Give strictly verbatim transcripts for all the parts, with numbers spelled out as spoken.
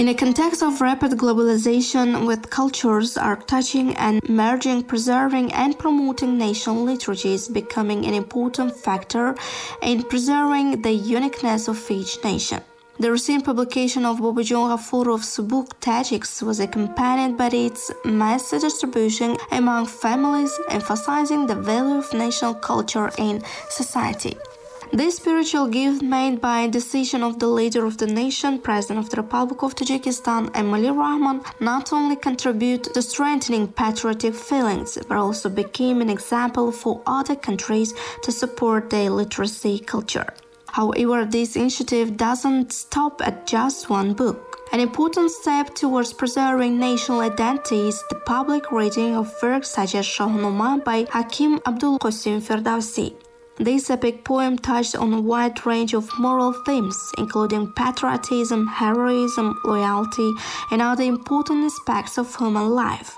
In a context of rapid globalization, with cultures are touching and merging, preserving and promoting national literature is becoming an important factor in preserving the uniqueness of each nation. The recent publication of Bobojon Ghafurov's book Tajiks was accompanied by its mass distribution among families, emphasizing the value of national culture in society. This spiritual gift, made by decision of the leader of the nation, President of the Republic of Tajikistan, Emomali Rahmon, not only contributed to strengthening patriotic feelings, but also became an example for other countries to support their literacy culture. However, this initiative doesn't stop at just one book. An important step towards preserving national identity is the public reading of works such as Shahnameh by Hakim Abdul Qasim Firdausi. This epic poem touched on a wide range of moral themes, including patriotism, heroism, loyalty, and other important aspects of human life.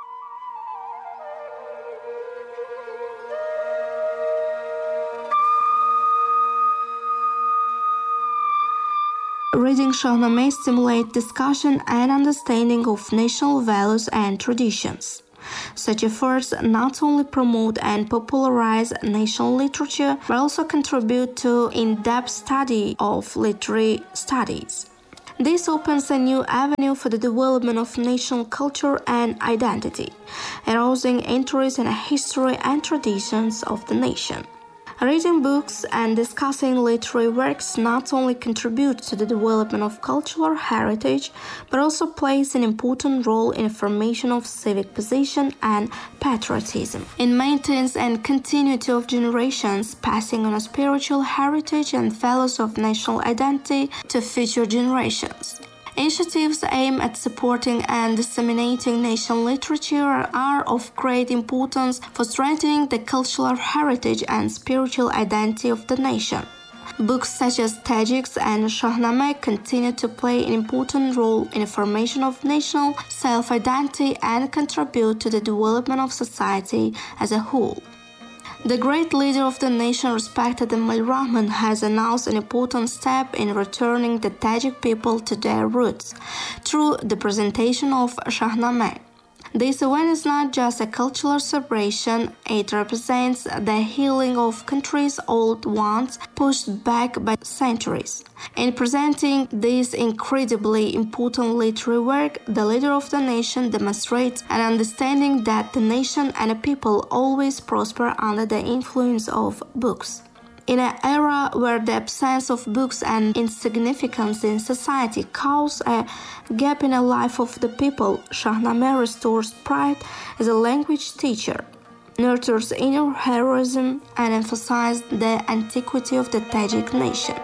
Reading Shahnameh stimulates discussion and understanding of national values and traditions. Such efforts not only promote and popularize national literature, but also contribute to in-depth study of literary studies. This opens a new avenue for the development of national culture and identity, arousing interest in the history and traditions of the nation. Reading books and discussing literary works not only contributes to the development of cultural heritage, but also plays an important role in the formation of civic position and patriotism. It maintains and continuity of generations, passing on a spiritual heritage and values of national identity to future generations. Initiatives aimed at supporting and disseminating national literature are of great importance for strengthening the cultural heritage and spiritual identity of the nation. Books such as Tajiks and Shahnameh continue to play an important role in the formation of national self-identity and contribute to the development of society as a whole. The great leader of the nation, respected Emomali Rahmon, has announced an important step in returning the Tajik people to their roots through the presentation of Shahnameh. This event is not just a cultural celebration, it represents the healing of countries' old wounds pushed back by centuries. In presenting this incredibly important literary work, the leader of the nation demonstrates an understanding that the nation and the people always prosper under the influence of books. In an era where the absence of books and insignificance in society cause a gap in the life of the people, Shahnameh restores pride as a language teacher, nurtures inner heroism, and emphasizes the antiquity of the Tajik nation.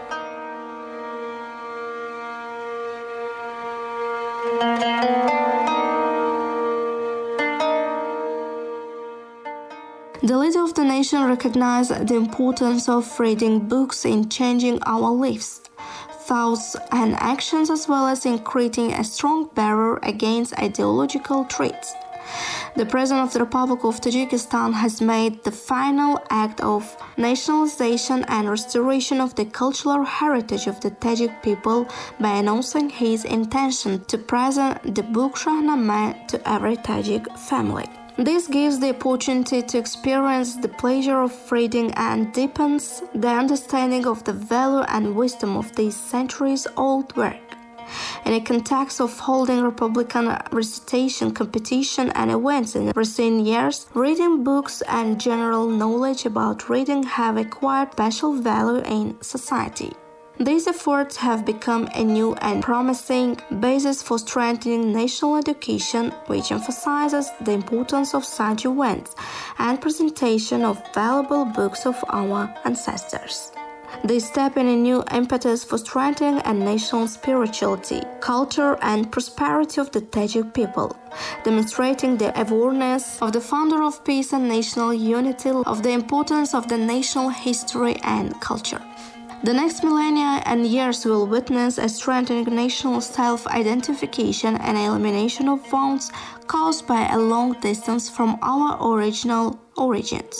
The leader of the nation recognized the importance of reading books in changing our lives, thoughts, and actions, as well as in creating a strong barrier against ideological threats. The President of the Republic of Tajikistan has made the final act of nationalization and restoration of the cultural heritage of the Tajik people by announcing his intention to present the book Shahnameh to every Tajik family. This gives the opportunity to experience the pleasure of reading and deepens the understanding of the value and wisdom of this centuries-old work. In a context of holding Republican recitation competition and events in recent years, reading books and general knowledge about reading have acquired special value in society. These efforts have become a new and promising basis for strengthening national education, which emphasizes the importance of such events and presentation of valuable books of our ancestors. They step in a new impetus for strengthening a national spirituality, culture, and prosperity of the Tajik people, demonstrating the awareness of the founder of peace and national unity of the importance of the national history and culture. The next millennia and years will witness a strengthening national self-identification and elimination of wounds caused by a long distance from our original origins.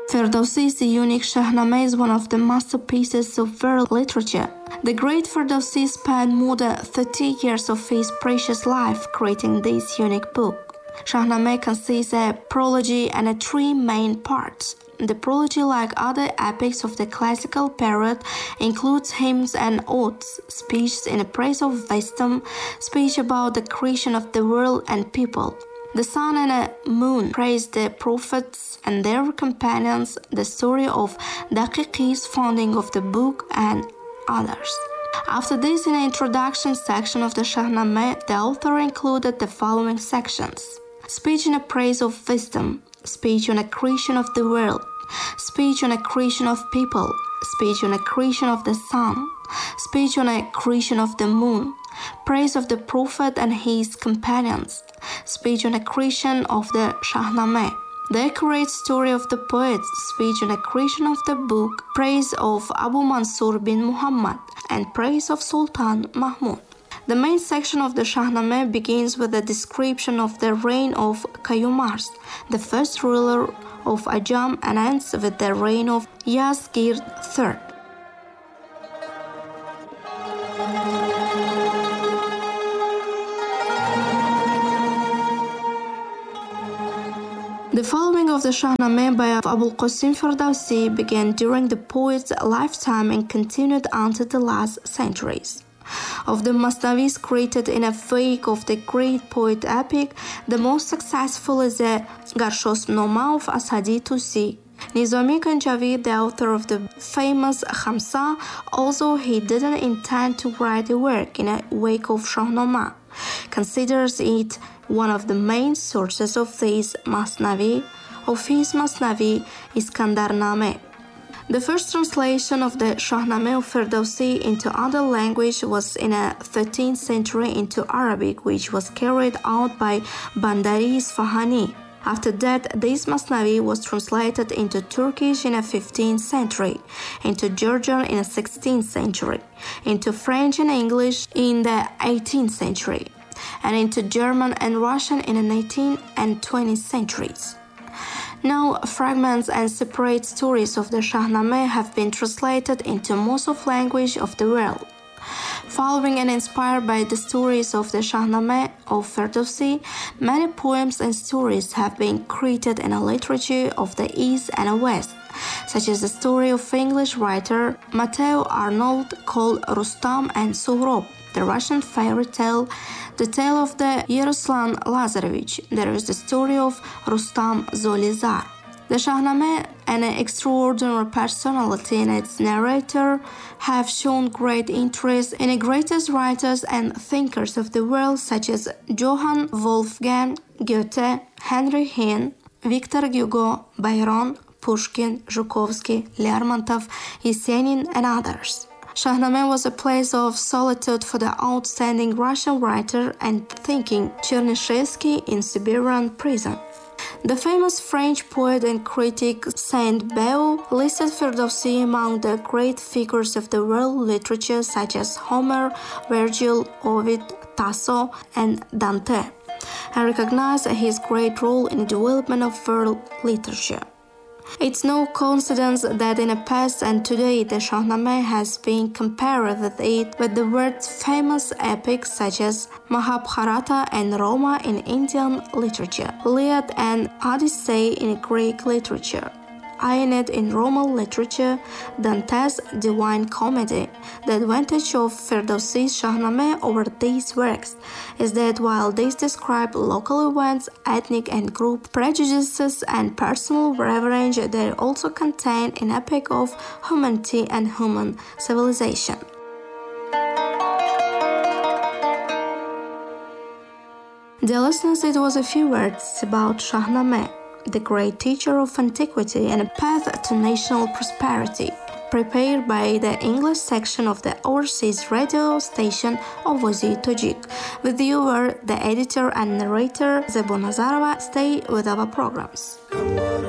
Ferdowsi's unique Shahnameh is one of the masterpieces of world literature. The great Ferdowsi spent more than thirty years of his precious life creating this unique book. Shahnameh consists of a prologue and three main parts. The prologue, like other epics of the classical period, includes hymns and odes, speeches in praise of wisdom, speech about the creation of the world and people. The sun and the moon praise the prophets and their companions, the story of Daqiqi's founding of the book, and others. After this, in the introduction section of the Shahnameh, the author included the following sections: speech in praise of wisdom, speech on the creation of the world, speech on the creation of people, speech on the creation of the sun, speech on the creation of the moon, praise of the prophet and his companions, speech on the creation of the Shahnameh, the accurate story of the poet, speech on the creation of the book, praise of Abu Mansur bin Muhammad, and praise of Sultan Mahmud. The main section of the Shahnameh begins with a description of the reign of Qayyumars, the first ruler of Ajam, and ends with the reign of Yazgird the third. The following of the Shahnameh by Abul Qasim Ferdowsi began during the poet's lifetime and continued until the last centuries. Of the Masnavis created in a wake of the great poet epic, the most successful is the Garshos Noma of Asadi Tusi. Nizami Ganjavi, the author of the famous Khamsa, although he didn't intend to write a work in a wake of Shahnameh, considers it one of the main sources of this Masnavi, of his Masnavi Iskandarnameh. The first translation of the Shahnameh of Ferdowsi into other language was in the thirteenth century into Arabic, which was carried out by Bandari Isfahani. After that, this Masnavi was translated into Turkish in the fifteenth century, into Georgian in the sixteenth century, into French and English in the eighteenth century, and into German and Russian in the nineteenth and twentieth centuries. Now, fragments and separate stories of the Shahnameh have been translated into most of language of the world. Following and inspired by the stories of the Shahnameh of Ferdowsi, many poems and stories have been created in the literature of the East and the West, such as the story of English writer Matteo Arnold called Rustam and Sohrab, the Russian fairy tale, the tale of the Yaroslan Lazarevich. There is the story of Rustam Zolizar. The Shahnameh and an extraordinary personality in its narrator have shown great interest in the greatest writers and thinkers of the world, such as Johann Wolfgang Goethe, Henry Heine, Victor Hugo, Byron, Pushkin, Zhukovsky, Lermontov, Yesenin, and others. Shahnameh was a place of solitude for the outstanding Russian writer and thinking Chernyshevsky in Siberian prison. The famous French poet and critic Saint-Beuve listed Ferdowsi among the great figures of the world literature, such as Homer, Virgil, Ovid, Tasso, and Dante, and recognized his great role in the development of world literature. It's no coincidence that in the past and today the Shahnameh has been compared with it with the world's famous epics such as Mahabharata and Rama in Indian literature, Iliad and Odyssey in Greek literature, Aeneid in Roman literature, Dante's Divine Comedy. The advantage of Ferdowsi's Shahnameh over these works is that while these describe local events, ethnic and group prejudices, and personal revenge, they also contain an epic of humanity and human civilization. Dear listeners, it was a few words about Shahnameh, the great teacher of antiquity and a path to national prosperity, prepared by the English section of the overseas radio station Ovozi Tojik. With you were the editor and narrator Zebo Nazarova. Stay with our programs.